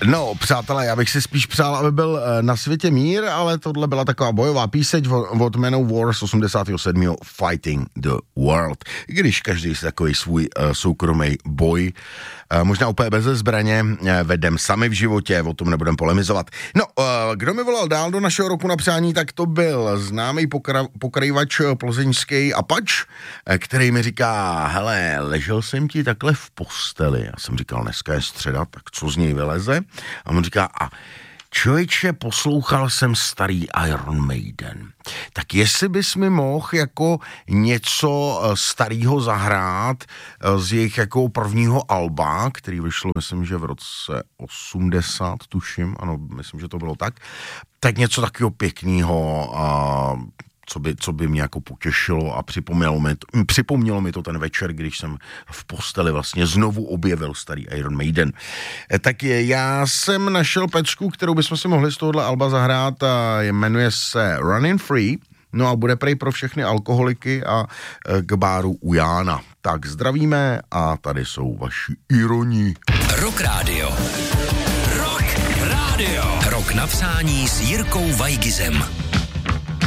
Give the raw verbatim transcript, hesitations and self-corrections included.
No, přátelé, já bych si spíš přál, aby byl na světě mír, ale tohle byla taková bojová píseň od Manowar z osmdesátého sedmého Fighting the World. I když každý si takový svůj uh, soukromý boj, uh, možná úplně bez zbraně, uh, vedem sami v životě, o tom nebudem polemizovat. No, uh, kdo mi volal dál do našeho roku na přání, tak to byl známý pokra- pokrajvač plzeňský Apač, uh, který mi říká, hele, ležel jsem ti takhle v posteli. Já jsem říkal, dneska je středa, tak co z něj vyleze? A on říká, a člověče, poslouchal jsem starý Iron Maiden. Tak jestli bys mi mohl jako něco starého zahrát z jejich jako prvního alba, který vyšlo, myslím, že v roce osmdesát, tuším, ano, myslím, že to bylo tak, tak něco takového pěkného, a co by, co by mě jako potěšilo a připomnělo mi, to, připomnělo mi to ten večer, když jsem v posteli vlastně znovu objevil starý Iron Maiden. Tak je, já jsem našel pecku, kterou bychom si mohli z tohohle alba zahrát a jmenuje se Running Free, no a bude prej pro všechny alkoholiky a k báru u Jána. Tak zdravíme a tady jsou vaši ironi. Rock Radio. Rock Radio. Rock na přání s Jirkou Vajgizem.